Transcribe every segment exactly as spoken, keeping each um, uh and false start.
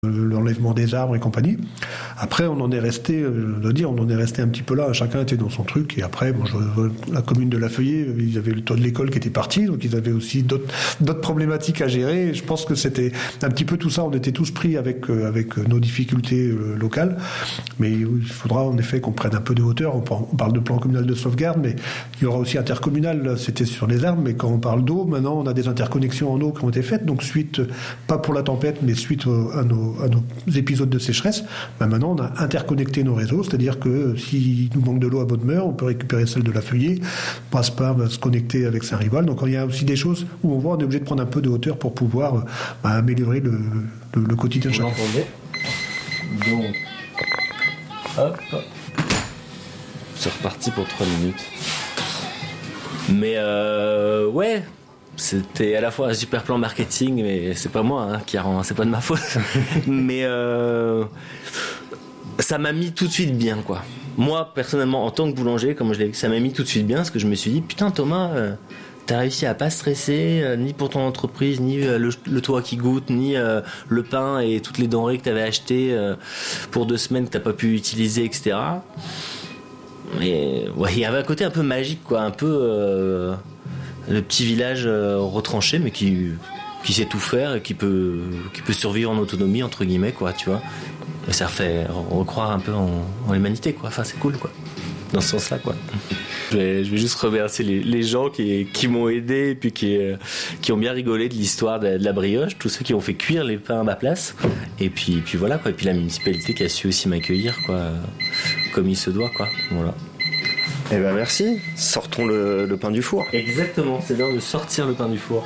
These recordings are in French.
l'enlèvement des arbres et compagnie. Après, on en est resté, je dois dire, on en est resté un petit peu là. Chacun était dans son truc. Et après, bon, je, la commune de La Feuillée, ils avaient le toit de l'école qui était parti, donc ils avaient aussi d'autres, d'autres problématiques à gérer. Et je pense que c'était un petit peu tout ça. On était tous pris avec avec nos difficultés locales. Mais il faudra en effet qu'on prenne un peu de hauteur. On parle de plan communal de sauvegarde, mais il y aura aussi intercommunal. Là, c'était sur les arbres, mais quand on parle d'eau, maintenant, on a des interconnexions en eau qui ont été faites. Donc suite, pas pour la tempête, mais suite à nos à nos épisodes de sécheresse, ben maintenant on a interconnecté nos réseaux, c'est-à-dire que s'il nous manque de l'eau à Bodmer, on peut récupérer celle de La Feuillée, Brasparts va se connecter avec Saint-Rival. Donc il y a aussi des choses où on voit on est obligé de prendre un peu de hauteur pour pouvoir ben, améliorer le, le, le quotidien de chacun. Donc, hop, c'est reparti pour trois minutes. Mais euh, ouais, c'était à la fois un super plan marketing, mais c'est pas moi hein, qui a rendu, c'est pas de ma faute. mais euh, ça m'a mis tout de suite bien, quoi. Moi, personnellement, en tant que boulanger, comme je l'ai dit, ça m'a mis tout de suite bien, parce que je me suis dit, putain, Thomas, euh, t'as réussi à pas stresser, euh, ni pour ton entreprise, ni euh, le, le toit qui goûte, ni euh, le pain et toutes les denrées que t'avais achetées euh, pour deux semaines que t'as pas pu utiliser, et cetera. Mais ouais, il y avait un côté un peu magique, quoi, un peu. Euh, le petit village euh, retranché mais qui qui sait tout faire et qui peut qui peut survivre en autonomie entre guillemets, quoi, tu vois, et ça fait recroire un peu en, en l'humanité, quoi. Enfin, c'est cool, quoi, dans ce sens là, quoi. je vais, je vais juste remercier les, les gens qui qui m'ont aidé et puis qui euh, qui ont bien rigolé de l'histoire de, de la brioche, tous ceux qui ont fait cuire les pains à ma place, et puis puis voilà, quoi, et puis la municipalité qui a su aussi m'accueillir, quoi, comme il se doit, quoi. Voilà. Eh ben merci, sortons le, le pain du four. Exactement, c'est l'heure de sortir le pain du four.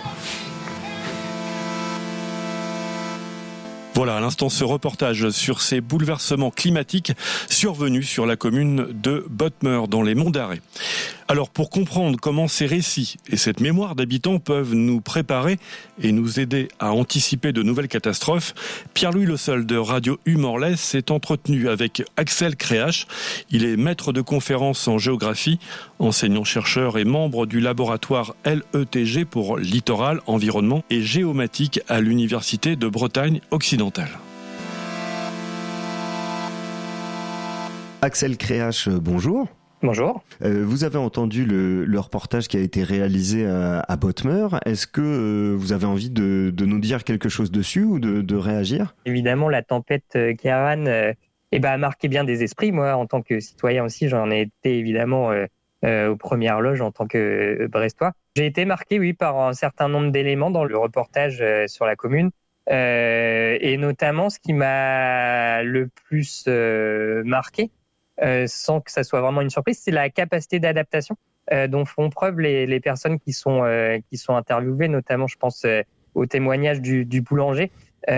Voilà, à l'instant, ce reportage sur ces bouleversements climatiques survenus sur la commune de Bodmer, dans les Monts d'Arrée. Alors, pour comprendre comment ces récits et cette mémoire d'habitants peuvent nous préparer et nous aider à anticiper de nouvelles catastrophes, Pierre-Louis Le Seul de Radio Humorless s'est entretenu avec Axel Créache. Il est maître de conférences en géographie, enseignant-chercheur et membre du laboratoire L E T G pour littoral, environnement et géomatique à l'Université de Bretagne occidentale. Axel Créache, bonjour. Bonjour. Euh, vous avez entendu le, le reportage qui a été réalisé à, à Bodmer. Est-ce que euh, vous avez envie de, de nous dire quelque chose dessus ou de, de réagir ? Évidemment, la tempête euh, Ciarán euh, eh ben, a marqué bien des esprits. Moi, en tant que citoyen aussi, j'en ai été évidemment euh, euh, aux premières loges en tant que euh, Brestois. J'ai été marqué, oui, par un certain nombre d'éléments dans le reportage euh, sur la commune. Euh, et notamment, ce qui m'a le plus euh, marqué, Euh, sans que ça soit vraiment une surprise, c'est la capacité d'adaptation euh, dont font preuve les, les personnes qui sont euh, qui sont interviewées, notamment je pense euh, au témoignage du, du boulanger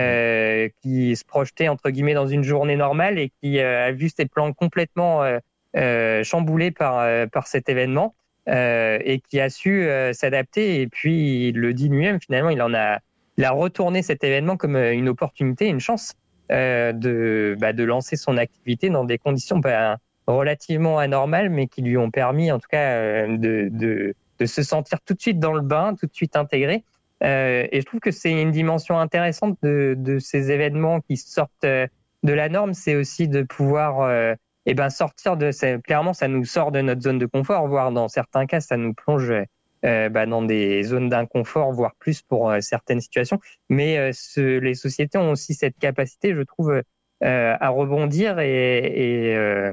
euh, qui se projetait entre guillemets dans une journée normale et qui euh, a vu ses plans complètement euh, euh, chamboulés par euh, par cet événement euh, et qui a su euh, s'adapter. Et puis il le dit lui-même, finalement il en a il a retourné cet événement comme une opportunité, une chance. Euh, de, bah, de lancer son activité dans des conditions bah, relativement anormales, mais qui lui ont permis, en tout cas, euh, de, de, de se sentir tout de suite dans le bain, tout de suite intégré. Euh, et je trouve que c'est une dimension intéressante de, de ces événements qui sortent de la norme, c'est aussi de pouvoir euh, eh ben, sortir de... Clairement, ça nous sort de notre zone de confort, voire dans certains cas, ça nous plonge... Euh, bah, dans des zones d'inconfort, voire plus pour euh, certaines situations. Mais euh, ce, les sociétés ont aussi cette capacité, je trouve, euh, à rebondir et, et euh,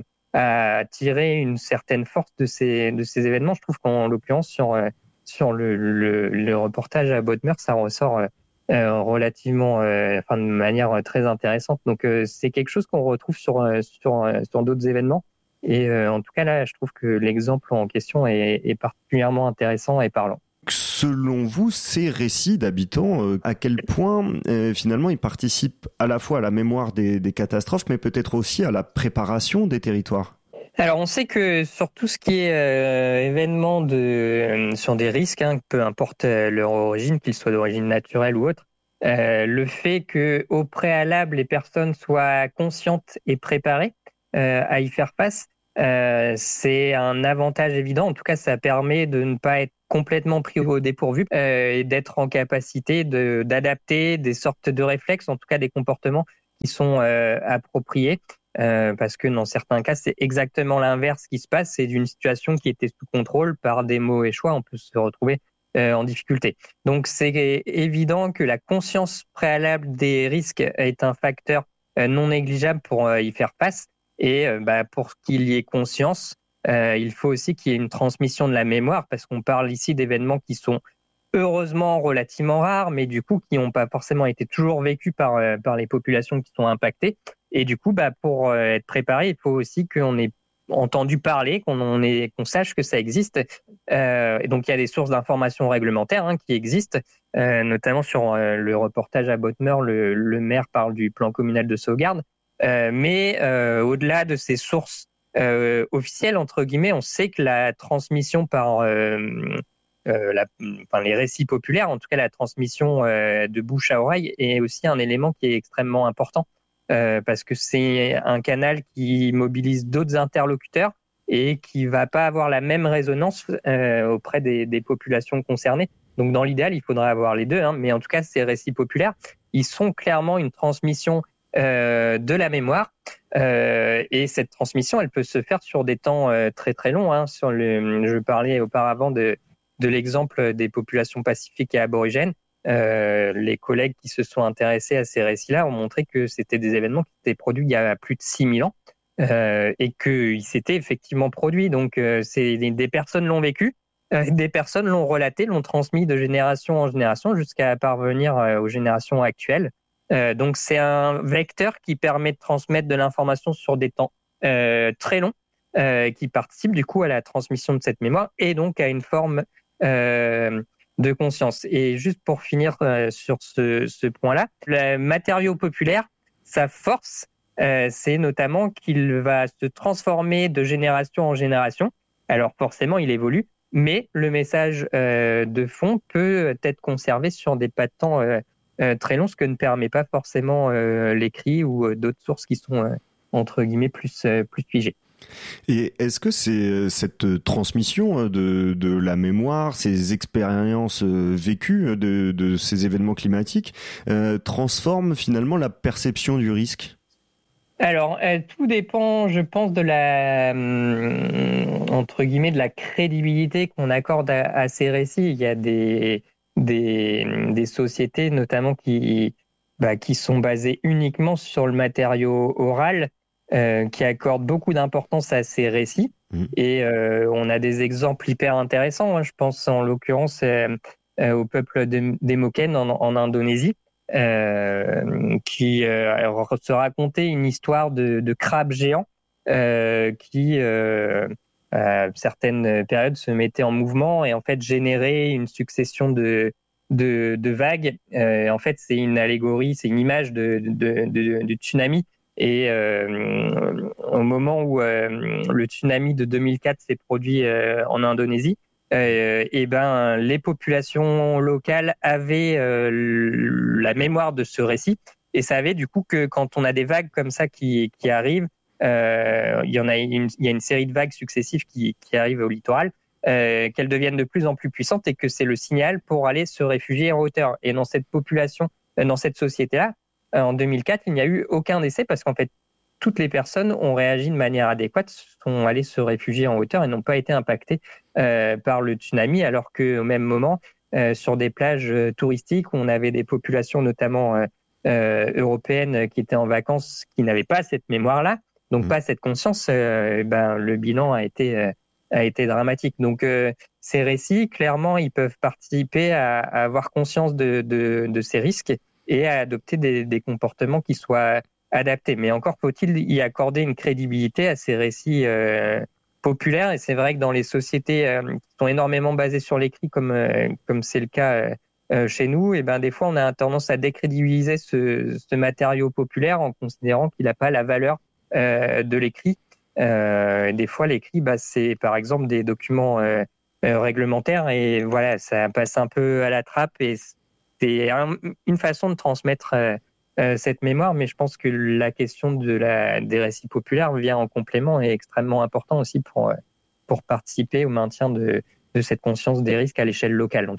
à tirer une certaine force de ces, de ces événements. Je trouve qu'en l'occurrence, sur, euh, sur le, le, le reportage à Bodmer, ça ressort euh, relativement, euh, enfin, de manière très intéressante. Donc, euh, c'est quelque chose qu'on retrouve sur, sur, sur d'autres événements. Et euh, en tout cas, là, je trouve que l'exemple en question est, est particulièrement intéressant et parlant. Selon vous, ces récits d'habitants, euh, à quel point euh, finalement ils participent à la fois à la mémoire des, des catastrophes, mais peut-être aussi à la préparation des territoires ? Alors, on sait que sur tout ce qui est euh, événement de, euh, sur des risques, hein, peu importe leur origine, qu'ils soient d'origine naturelle ou autre, euh, le fait que au préalable les personnes soient conscientes et préparées euh, à y faire face, Euh, c'est un avantage évident. En tout cas, ça permet de ne pas être complètement pris au dépourvu euh, et d'être en capacité de, d'adapter des sortes de réflexes, en tout cas des comportements qui sont euh, appropriés, euh, parce que dans certains cas, c'est exactement l'inverse qui se passe. C'est d'une situation qui était sous contrôle, par des mauvais choix, on peut se retrouver euh, en difficulté. Donc, c'est évident que la conscience préalable des risques est un facteur euh, non négligeable pour euh, y faire face. Et euh, bah, pour qu'il y ait conscience, euh, il faut aussi qu'il y ait une transmission de la mémoire, parce qu'on parle ici d'événements qui sont heureusement relativement rares, mais du coup qui n'ont pas forcément été toujours vécus par, euh, par les populations qui sont impactées. Et du coup, bah, pour euh, être préparé, il faut aussi qu'on ait entendu parler, qu'on on ait, qu'on sache que ça existe. Euh, et donc, il y a des sources d'informations réglementaires hein, qui existent, euh, notamment sur euh, le reportage à Bottmer, le, le maire parle du plan communal de sauvegarde. Euh, mais euh, au-delà de ces sources euh, officielles, entre guillemets, on sait que la transmission par... Euh, Euh, la, enfin, les récits populaires, en tout cas la transmission euh, de bouche à oreille, est aussi un élément qui est extrêmement important euh, parce que c'est un canal qui mobilise d'autres interlocuteurs et qui va pas avoir la même résonance euh, auprès des, des populations concernées. Donc dans l'idéal, il faudrait avoir les deux, hein, mais en tout cas ces récits populaires, ils sont clairement une transmission euh, de la mémoire euh, et cette transmission, elle peut se faire sur des temps euh, très très longs. Hein, sur le, je parlais auparavant de de l'exemple des populations pacifiques et aborigènes. Euh, les collègues qui se sont intéressés à ces récits-là ont montré que c'était des événements qui étaient produits il y a plus de six mille ans euh, et qu'ils s'étaient effectivement produits. Donc, euh, c'est, des personnes l'ont vécu, euh, des personnes l'ont relaté, l'ont transmis de génération en génération jusqu'à parvenir euh, aux générations actuelles. Euh, donc, c'est un vecteur qui permet de transmettre de l'information sur des temps euh, très longs, euh, qui participe du coup à la transmission de cette mémoire et donc à une forme Euh, de conscience. Et juste pour finir euh, sur ce, ce point-là, le matériau populaire, sa force, euh, c'est notamment qu'il va se transformer de génération en génération. Alors forcément, il évolue, mais le message euh, de fond peut être conservé sur des pas de temps euh, euh, très longs, ce que ne permet pas forcément euh, l'écrit ou euh, d'autres sources qui sont euh, entre guillemets plus euh, plus figées. Et est-ce que c'est cette transmission de, de la mémoire, ces expériences vécues de, de ces événements climatiques, euh, transforme finalement la perception du risque ? Alors, euh, tout dépend, je pense, de la euh, entre guillemets de la crédibilité qu'on accorde à, à ces récits. Il y a des des, des sociétés notamment qui bah, qui sont basées uniquement sur le matériau oral. Euh, qui accorde beaucoup d'importance à ces récits. Mmh. Et euh, on a des exemples hyper intéressants. Hein. Je pense en l'occurrence euh, euh, au peuple de, des Moken en, en Indonésie, euh, qui euh, se racontait une histoire de, de crabes géants euh, qui, euh, à certaines périodes, se mettaient en mouvement et en fait généraient une succession de, de, de vagues. Euh, en fait, c'est une allégorie, c'est une image de, de, de, de tsunami. Et euh, au moment où euh, le tsunami de deux mille quatre s'est produit euh, en Indonésie, euh, et ben les populations locales avaient euh, la mémoire de ce récit et savaient du coup que quand on a des vagues comme ça qui qui arrivent, euh, il y en a une, il y a une série de vagues successives qui qui arrivent au littoral, euh, qu'elles deviennent de plus en plus puissantes et que c'est le signal pour aller se réfugier en hauteur. Et dans cette population, dans cette société-là, en deux mille quatre, il n'y a eu aucun décès parce qu'en fait, toutes les personnes ont réagi de manière adéquate, sont allées se réfugier en hauteur et n'ont pas été impactées euh, par le tsunami, alors qu'au même moment, euh, sur des plages euh, touristiques où on avait des populations notamment euh, euh, européennes qui étaient en vacances, qui n'avaient pas cette mémoire-là, donc mmh. pas cette conscience, euh, ben, le bilan a été, euh, a été dramatique. Donc euh, ces récits, clairement, ils peuvent participer à, à avoir conscience de, de, de ces risques et à adopter des, des comportements qui soient adaptés. Mais encore faut-il y accorder une crédibilité à ces récits euh, populaires. Et c'est vrai que dans les sociétés euh, qui sont énormément basées sur l'écrit, comme euh, comme c'est le cas euh, chez nous, et ben des fois on a tendance à décrédibiliser ce, ce matériau populaire en considérant qu'il n'a pas la valeur euh, de l'écrit. Euh, des fois l'écrit, bah, c'est par exemple des documents euh, euh, réglementaires et voilà, ça passe un peu à la trappe et c'est un, une façon de transmettre euh, euh, cette mémoire, mais je pense que la question de la, des récits populaires vient en complément et est extrêmement important aussi pour, pour participer au maintien de, de cette conscience des risques à l'échelle locale, en tout cas.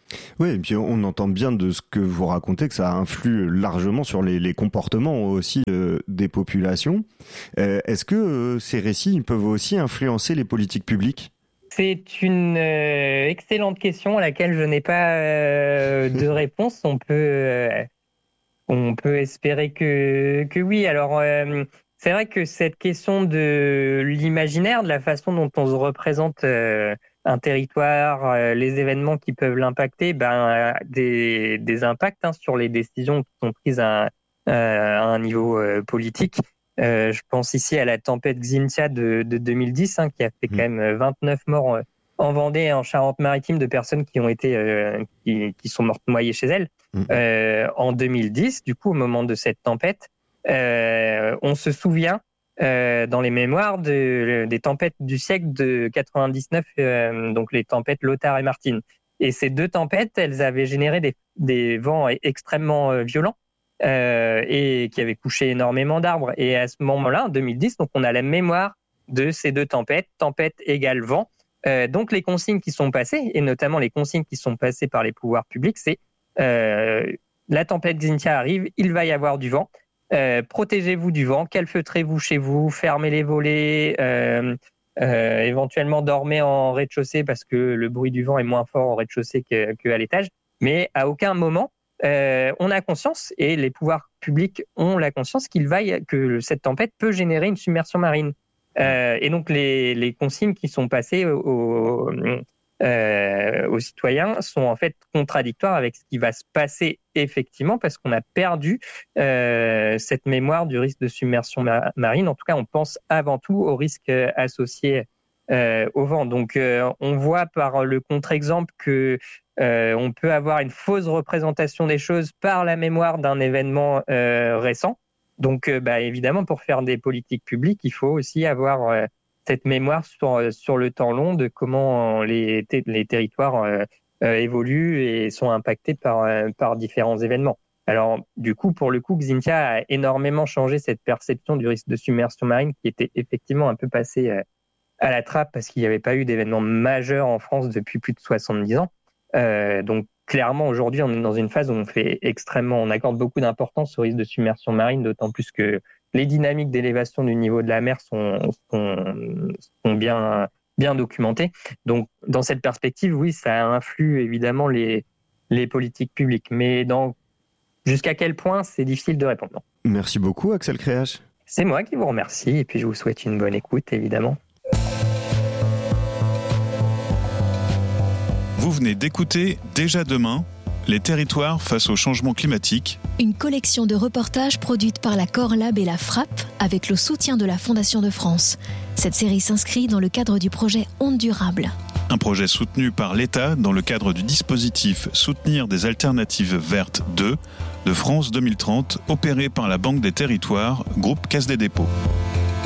Oui, et puis on entend bien de ce que vous racontez que ça influe largement sur les, les comportements aussi euh, des populations. Euh, est-ce que euh, ces récits peuvent aussi influencer les politiques publiques ? C'est une euh, excellente question à laquelle je n'ai pas euh, de réponse. On peut, euh, on peut espérer que, que oui. Alors, euh, c'est vrai que cette question de l'imaginaire, de la façon dont on se représente euh, un territoire, euh, les événements qui peuvent l'impacter, ben, des, des impacts hein, sur les décisions qui sont prises à, à un niveau euh, politique. Euh, je pense ici à la tempête Xynthia de, de deux mille dix, hein, qui a fait quand même vingt-neuf morts en Vendée et en Charente-Maritime de personnes qui ont été, euh, qui, qui sont mortes noyées chez elles. Mmh. Euh, en deux mille dix, du coup, au moment de cette tempête, euh, on se souvient euh, dans les mémoires de, des tempêtes du siècle de quatre-vingt-dix-neuf, euh, donc les tempêtes Lothar et Martine. Et ces deux tempêtes, elles avaient généré des, des vents extrêmement euh, violents. Euh, et qui avait couché énormément d'arbres. Et à ce moment-là, en deux mille dix, donc on a la mémoire de ces deux tempêtes, tempête égale vent. Euh, donc les consignes qui sont passées, et notamment les consignes qui sont passées par les pouvoirs publics, c'est euh, la tempête Xynthia arrive, il va y avoir du vent. Euh, protégez-vous du vent, calfeutrez-vous chez vous, fermez les volets, euh, euh, éventuellement dormez en rez-de-chaussée parce que le bruit du vent est moins fort au rez-de-chaussée que, que à l'étage. Mais à aucun moment Euh, on a conscience, et les pouvoirs publics ont la conscience qu'il va y, que cette tempête peut générer une submersion marine. Euh, et donc les, les consignes qui sont passées aux, euh, aux citoyens sont en fait contradictoires avec ce qui va se passer effectivement, parce qu'on a perdu euh, cette mémoire du risque de submersion ma- marine. En tout cas, on pense avant tout au risque associé euh, au vent. Donc euh, on voit par le contre-exemple que Euh, on peut avoir une fausse représentation des choses par la mémoire d'un événement euh, récent. Donc, euh, bah, évidemment, pour faire des politiques publiques, il faut aussi avoir euh, cette mémoire sur, sur le temps long de comment les, ter- les territoires euh, euh, évoluent et sont impactés par, euh, par différents événements. Alors, du coup, pour le coup, Xynthia a énormément changé cette perception du risque de submersion marine qui était effectivement un peu passée euh, à la trappe parce qu'il n'y avait pas eu d'événement majeur en France depuis plus de soixante-dix ans. Euh, donc clairement aujourd'hui on est dans une phase où on fait extrêmement, on accorde beaucoup d'importance au risque de submersion marine, d'autant plus que les dynamiques d'élévation du niveau de la mer sont, sont, sont bien, bien documentées. Donc dans cette perspective, oui, ça influe évidemment les, les politiques publiques, mais dans, jusqu'à quel point, c'est difficile de répondre. Merci beaucoup Axel Créache. C'est moi qui vous remercie et puis je vous souhaite une bonne écoute évidemment. Vous venez d'écouter Déjà demain, les territoires face au changement climatique. Une collection de reportages produite par la Corlab et la Frappe avec le soutien de la Fondation de France. Cette série s'inscrit dans le cadre du projet Ondes Durables. Un projet soutenu par l'État dans le cadre du dispositif Soutenir des alternatives vertes deux de France deux mille trente, opéré par la Banque des Territoires, groupe Caisse des Dépôts.